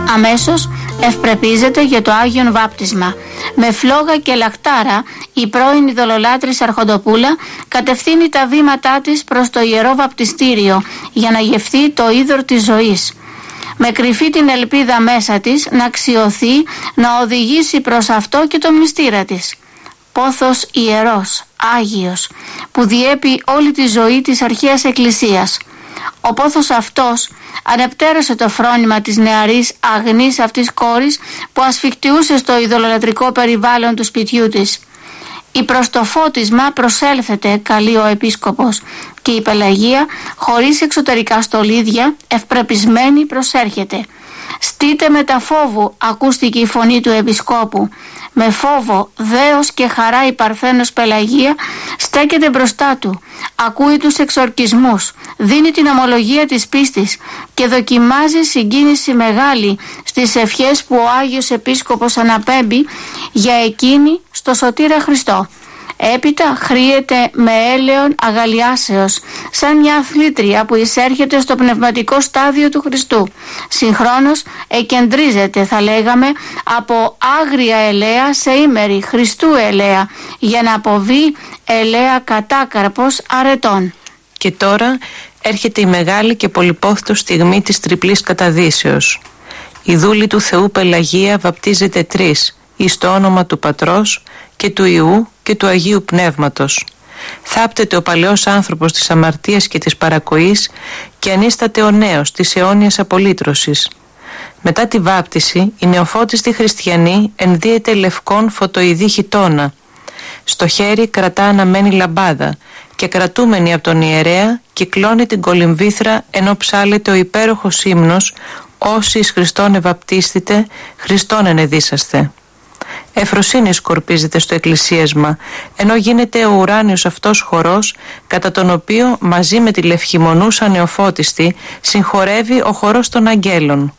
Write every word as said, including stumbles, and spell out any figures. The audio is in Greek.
Αμέσως ευπρεπίζεται για το Άγιον Βάπτισμα. Με φλόγα και λαχτάρα η πρώην ειδωλολάτρης Αρχοντοπούλα κατευθύνει τα βήματά της προς το Ιερό Βαπτιστήριο για να γευθεί το είδωρ της ζωής. Με κρυφή την ελπίδα μέσα της να αξιωθεί, να οδηγήσει προς αυτό και το μυστήρα της. Πόθος ιερός, Άγιος, που διέπει όλη τη ζωή της αρχαίας Εκκλησίας. Ο πόθος αυτός ανεπτέρωσε το φρόνημα της νεαρής αγνής αυτής κόρης που ασφικτιούσε στο ειδωλολατρικό περιβάλλον του σπιτιού της. Η προς το φώτισμα προσέλθετε, καλεί ο επίσκοπος, και η Πελαγία χωρίς εξωτερικά στολίδια ευπρεπισμένη προσέρχεται. «Στείτε με τα φόβου», ακούστηκε η φωνή του επισκόπου. Με φόβο, δέος και χαρά η Παρθένος Πελαγία στέκεται μπροστά του, ακούει τους εξορκισμούς, δίνει την ομολογία της πίστης και δοκιμάζει συγκίνηση μεγάλη στις ευχές που ο Άγιος Επίσκοπος αναπέμπει για εκείνη στο Σωτήρα Χριστό. Έπειτα χρύεται με έλεον αγαλιάσεως, σαν μια αθλήτρια που εισέρχεται στο πνευματικό στάδιο του Χριστού. Συγχρόνως εκεντρίζεται, θα λέγαμε, από άγρια ελαία σε ήμερη Χριστού ελαία, για να αποβεί ελαία κατάκαρπος αρετών. Και τώρα έρχεται η μεγάλη και πολυπόθητο στιγμή της τριπλής καταδύσεως. Η δούλη του Θεού Πελαγία βαπτίζεται τρεις, εις το όνομα του Πατρός και του Υιού και του Αγίου Πνεύματος. Θάπτεται ο παλαιός άνθρωπος της αμαρτίας και της παρακοής και ανίσταται ο νέος της αιώνιας απολύτρωσης. Μετά τη βάπτιση, η νεοφώτιστη χριστιανή ενδύεται λευκόν φωτοειδή χιτώνα. Στο χέρι κρατά αναμένη λαμπάδα και κρατούμενη από τον ιερέα κυκλώνει την κολυμβήθρα ενώ ψάλεται ο υπέροχος ύμνος «Όσοι εις Χριστόν ευαπτίστητε, Χριστόν ενεδίσαστε». Εφροσύνη σκορπίζεται στο εκκλησίασμα, ενώ γίνεται ο ουράνιος αυτός χορός, κατά τον οποίο μαζί με τη λευχημονούσα νεοφώτιστη συγχορεύει ο χορός των αγγέλων.